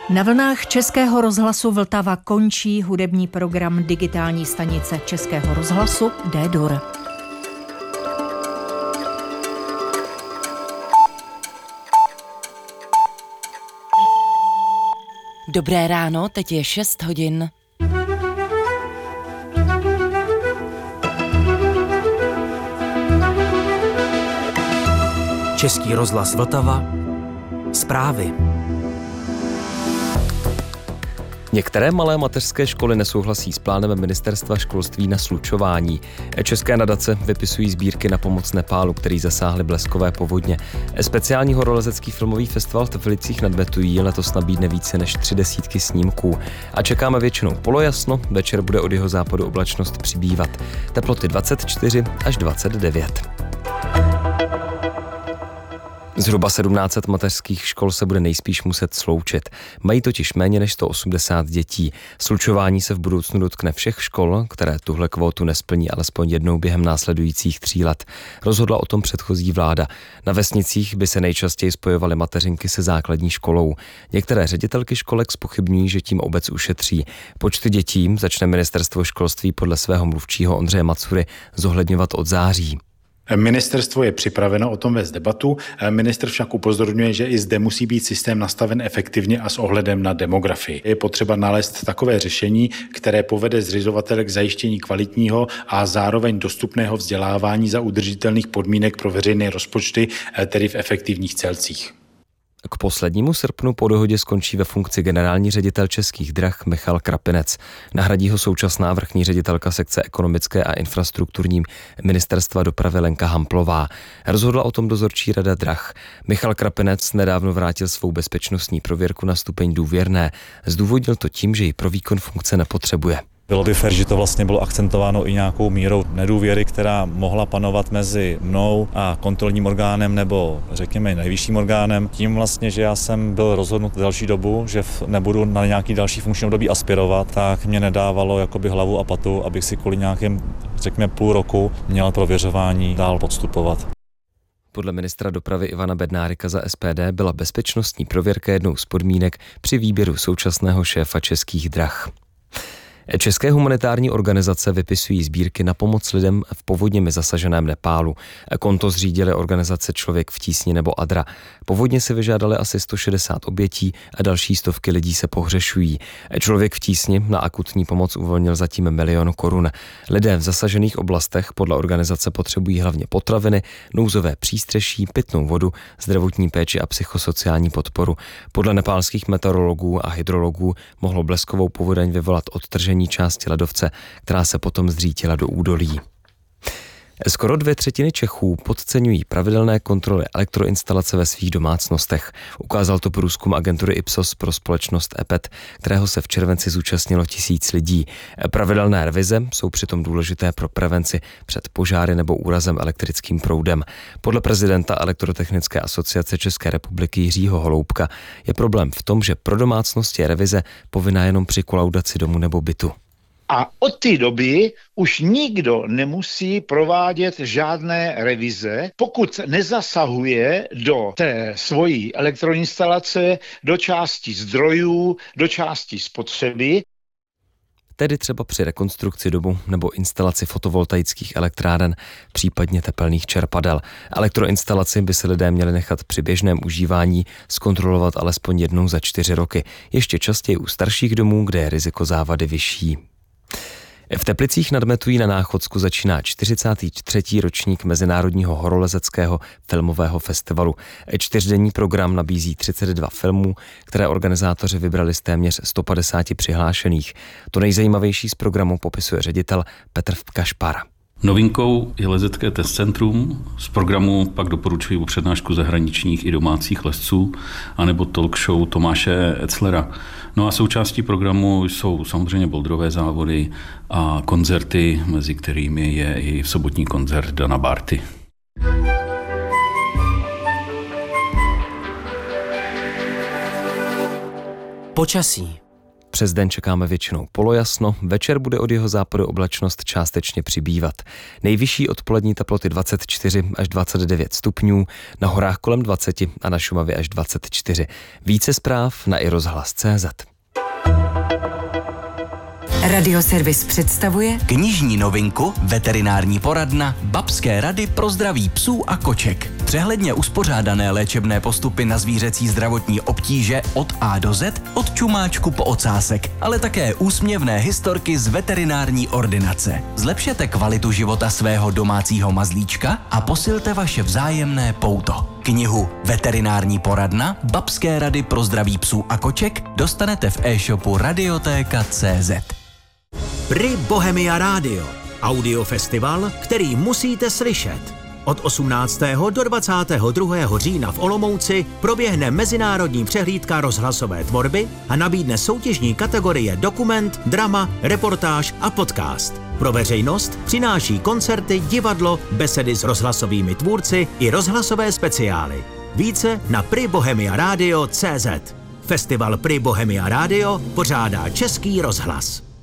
Na vlnách Českého rozhlasu Vltava končí hudební program digitální stanice Českého rozhlasu D-Dur. Dobré ráno, teď je 6 hodin. Český rozhlas Vltava. Zprávy. Některé malé mateřské školy nesouhlasí s plánem Ministerstva školství na slučování. České nadace vypisují sbírky na pomoc Nepálu, který zasáhly bleskové povodně. Speciální horolezecký filmový festival v Teplicích nad Betují letos nabídne více než 30 snímků. A čekáme většinou polojasno, večer bude od jihozápadu oblačnost přibývat. Teploty 24 až 29. Zhruba 1700 mateřských škol se bude nejspíš muset sloučit. Mají totiž méně než 180 dětí. Slučování se v budoucnu dotkne všech škol, které tuhle kvótu nesplní alespoň jednou během následujících 3 let. Rozhodla o tom předchozí vláda. Na vesnicích by se nejčastěji spojovaly mateřinky se základní školou. Některé ředitelky školek zpochybňují, že tím obec ušetří. Počty dětí začne ministerstvo školství podle svého mluvčího Ondřeje Macury zohledňovat od září. Ministerstvo je připraveno o tom vést debatu. Ministr však upozorňuje, že i zde musí být systém nastaven efektivně a s ohledem na demografii. Je potřeba nalézt takové řešení, které povede zřizovatele k zajištění kvalitního a zároveň dostupného vzdělávání za udržitelných podmínek pro veřejné rozpočty, tedy v efektivních celcích. K poslednímu srpnu po dohodě skončí ve funkci generální ředitel Českých drah Michal Krapinec. Nahradí ho současná vrchní ředitelka sekce ekonomické a infrastrukturní Ministerstva dopravy Lenka Hamplová. Rozhodla o tom dozorčí rada drah. Michal Krapinec nedávno vrátil svou bezpečnostní prověrku na stupeň důvěrné. Zdůvodnil to tím, že ji pro výkon funkce nepotřebuje. Bylo by fér, že to vlastně bylo akcentováno i nějakou mírou nedůvěry, která mohla panovat mezi mnou a kontrolním orgánem nebo řekněme nejvyšším orgánem. Tím vlastně, že já jsem byl rozhodnut další dobu, že nebudu na nějaký další funkční období aspirovat, tak mě nedávalo jakoby hlavu a patu, abych si kvůli nějakým, řekněme, půl roku měl prověřování dál podstupovat. Podle ministra dopravy Ivana Bednárika za SPD byla bezpečnostní prověrka jednou z podmínek při výběru současného šéfa Českých drah. České humanitární organizace vypisují sbírky na pomoc lidem v povodněmi zasaženém Nepálu. Konto zřídily organizace Člověk v tísni nebo ADRA. Povodně si vyžádali asi 160 obětí a další stovky lidí se pohřešují. Člověk v tísni na akutní pomoc uvolnil zatím 1 000 000 korun. Lidé v zasažených oblastech podle organizace potřebují hlavně potraviny, nouzové přístřeší, pitnou vodu, zdravotní péči a psychosociální podporu. Podle nepálských meteorologů a hydrologů mohlo bleskovou povodeň vyvolat odtržení části ledovce, která se potom zřítila do údolí. Skoro 2/3 Čechů podceňují pravidelné kontroly elektroinstalace ve svých domácnostech. Ukázal to průzkum agentury Ipsos pro společnost EPET, kterého se v červenci zúčastnilo 1000 lidí. Pravidelné revize jsou přitom důležité pro prevenci před požáry nebo úrazem elektrickým proudem. Podle prezidenta Elektrotechnické asociace České republiky Jiřího Holoubka je problém v tom, že pro domácnosti je revize povinná jenom při kolaudaci domu nebo bytu. A od té doby už nikdo nemusí provádět žádné revize, pokud nezasahuje do té svojí elektroinstalace, do části zdrojů, do části spotřeby. Tedy třeba při rekonstrukci domu nebo instalaci fotovoltaických elektráren, případně tepelných čerpadel. Elektroinstalaci by se lidé měli nechat při běžném užívání zkontrolovat alespoň jednou za 4 roky, ještě častěji u starších domů, kde je riziko závady vyšší. V Teplicích nad Betují na Náchodsku začíná 43. ročník Mezinárodního horolezeckého filmového festivalu. 4denní program nabízí 32 filmů, které organizátoři vybrali z téměř 150 přihlášených. To nejzajímavější z programu popisuje ředitel Petr Kašpar. Novinkou je lezecké test centrum. Z programu pak doporučuji přednášku zahraničních i domácích lezců, anebo talk show Tomáše Etzlera. No a součástí programu jsou samozřejmě bouldrové závody a koncerty, mezi kterými je i sobotní koncert Dana Barty. Počasí. Přes den čekáme většinou polojasno, večer bude od jeho západu oblačnost částečně přibývat. Nejvyšší odpolední teploty 24 až 29 stupňů, na horách kolem 20 a na Šumavě až 24. Více zpráv na iRozhlas.cz. Radioservis představuje Knižní novinku, veterinární poradna, babské rady pro zdraví psů a koček. Přehledně uspořádané léčebné postupy na zvířecí zdravotní obtíže od A do Z, od čumáčku po ocásek, ale také úsměvné historky z veterinární ordinace. Zlepšete kvalitu života svého domácího mazlíčka a posilte vaše vzájemné pouto. Knihu Veterinární poradna, babské rady pro zdraví psů a koček dostanete v e-shopu Radioteka.cz. Pri Bohemia Radio, audiofestival, který musíte slyšet. Od 18. do 22. října v Olomouci proběhne mezinárodní přehlídka rozhlasové tvorby a nabídne soutěžní kategorie dokument, drama, reportáž a podcast. Pro veřejnost přináší koncerty, divadlo, besedy s rozhlasovými tvůrci i rozhlasové speciály. Více na pribohemiaradio.cz. Festival Pri Bohemia Radio pořádá Český rozhlas.